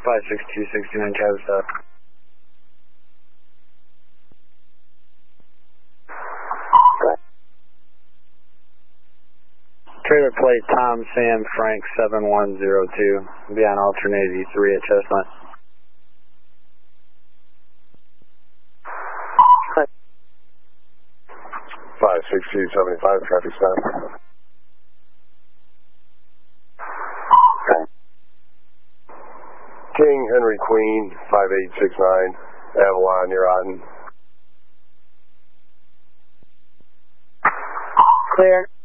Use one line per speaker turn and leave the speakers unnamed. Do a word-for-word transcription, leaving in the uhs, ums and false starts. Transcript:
five six two six nine Travis stop. Trailer plate Tom Sam Frank seven one zero two. Be on alternate eighty-three at Chestnut.
five six two seven five traffic stop. King Henry Queen five eight six nine Avalon, you're on.
Clear.